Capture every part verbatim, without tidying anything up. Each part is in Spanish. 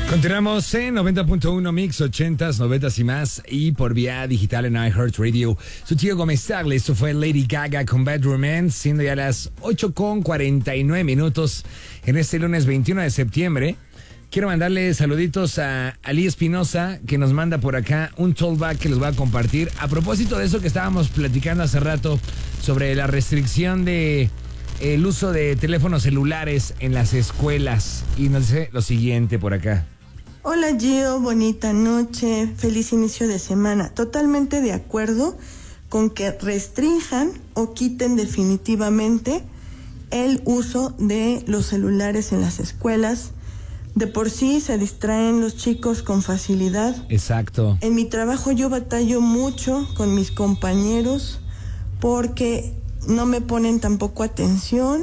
Continuamos en noventa punto uno Mix, ochentas, noventas y más, y por vía digital en iHeartRadio. Soy Chico Gómez Tagle, esto fue Lady Gaga con Bad Romance, siendo ya las ocho con cuarenta y nueve minutos en este lunes veintiuno de septiembre. Quiero mandarle saluditos a Ali Espinosa, que nos manda por acá un tollback que les voy a compartir. A propósito de eso que estábamos platicando hace rato sobre la restricción de el uso de teléfonos celulares en las escuelas. Y nos dice lo siguiente por acá. Hola Gio, bonita noche, feliz inicio de semana. Totalmente de acuerdo con que restrinjan o quiten definitivamente el uso de los celulares en las escuelas. De por sí se distraen los chicos con facilidad. Exacto. En mi trabajo yo batallo mucho con mis compañeros porque no me ponen tampoco atención,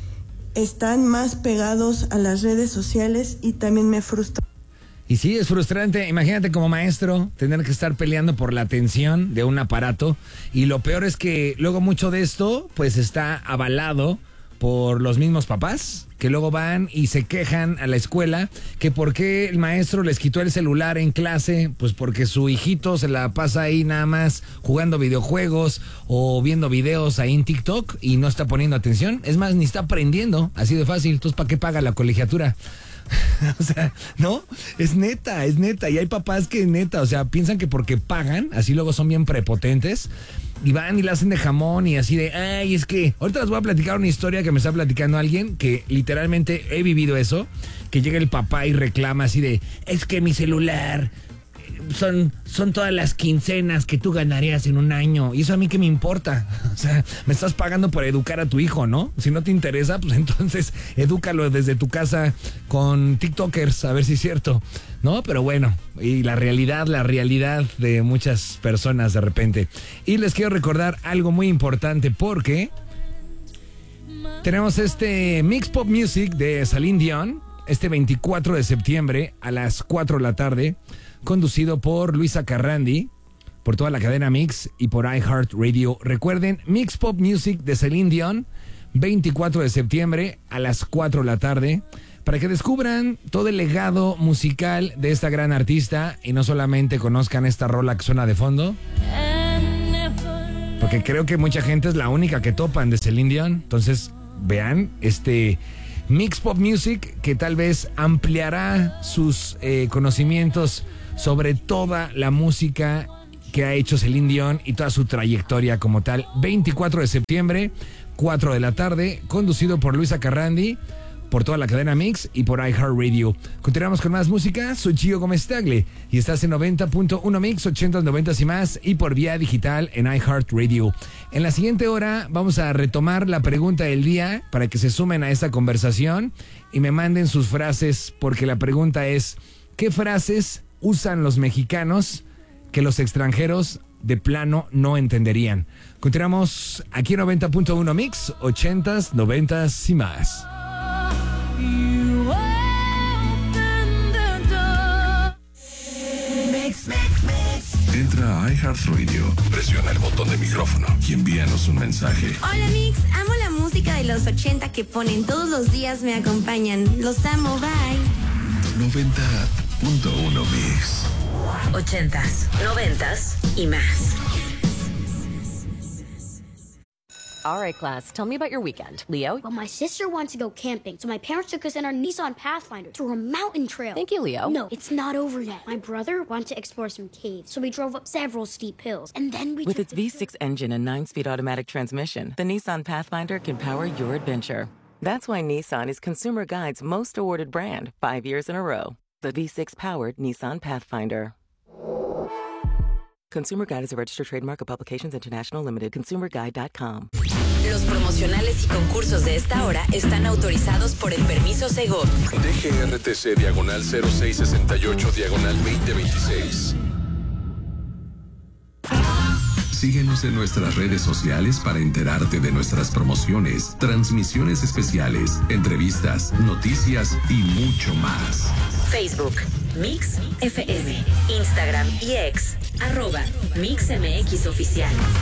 están más pegados a las redes sociales y también me frustra. Y sí, es frustrante. Imagínate como maestro tener que estar peleando por la atención de un aparato. Y lo peor es que luego mucho de esto pues está avalado por los mismos papás, que luego van y se quejan a la escuela que por qué el maestro les quitó el celular en clase, pues porque su hijito se la pasa ahí nada más jugando videojuegos o viendo videos ahí en TikTok y no está poniendo atención. Es más, ni está aprendiendo, así de fácil. Entonces, ¿para qué paga la colegiatura? O sea, no, es neta, es neta. Y hay papás que neta, o sea, piensan que porque pagan, así luego son bien prepotentes y van y la hacen de jamón y así de, ay, es que ahorita les voy a platicar una historia que me está platicando alguien que literalmente he vivido eso, que llega el papá y reclama así de, es que mi celular son, son todas las quincenas que tú ganarías en un año. Y eso a mí qué me importa. O sea, me estás pagando por educar a tu hijo, ¿no? Si no te interesa, pues entonces edúcalo desde tu casa con TikTokers, a ver si es cierto, ¿no? Pero bueno, y la realidad, la realidad de muchas personas de repente. Y les quiero recordar algo muy importante porque tenemos este Mix Pop Music de Celine Dion este veinticuatro de septiembre a las cuatro de la tarde, conducido por Luisa Carrandi, por toda la cadena Mix y por iHeartRadio. Recuerden, Mix Pop Music de Celine Dion, veinticuatro de septiembre a las cuatro de la tarde, para que descubran todo el legado musical de esta gran artista y no solamente conozcan esta rola que suena de fondo, porque creo que mucha gente es la única que topan de Celine Dion. Entonces, vean este Mix Pop Music que tal vez ampliará sus eh, conocimientos sobre toda la música que ha hecho Celine Dion y toda su trayectoria como tal. veinticuatro de septiembre, cuatro de la tarde, conducido por Luisa Carrandi, por toda la cadena Mix y por iHeartRadio. Continuamos con más música. Soy Gio Gómez Tagle y estás en noventa punto uno Mix, ochentas, noventas y más, y por vía digital en iHeartRadio. En la siguiente hora vamos a retomar la pregunta del día para que se sumen a esta conversación y me manden sus frases, porque la pregunta es: ¿qué frases usan los mexicanos que los extranjeros de plano no entenderían? Continuamos aquí en noventa punto uno Mix, ochentas, noventas y más. Entra a iHeartRadio, presiona el botón de micrófono y envíanos un mensaje. Hola Mix, amo la música de los ochenta que ponen todos los días, me acompañan. Los amo, bye. noventa punto uno Mix. Ochentas, noventas y más. All right, class, tell me about your weekend. Leo? Well, my sister wants to go camping, so my parents took us in our Nissan Pathfinder through a mountain trail. Thank you, Leo. No, it's not over yet. My brother wanted to explore some caves, so we drove up several steep hills, and then we With took its the V six engine and nine-speed automatic transmission, the Nissan Pathfinder can power your adventure. That's why Nissan is Consumer Guide's most awarded brand, five years in a row. The V six-powered Nissan Pathfinder. Consumer Guide is a registered trademark of Publications International Limited. consumer guide dot com. Los promocionales y concursos de esta hora están autorizados por el permiso Segov. D G R T C diagonal cero seis sesenta y ocho diagonal veinte veintiséis. Síguenos en nuestras redes sociales para enterarte de nuestras promociones, transmisiones especiales, entrevistas, noticias y mucho más. Facebook, Mix F M, Instagram y X, arroba Mix M X Oficial.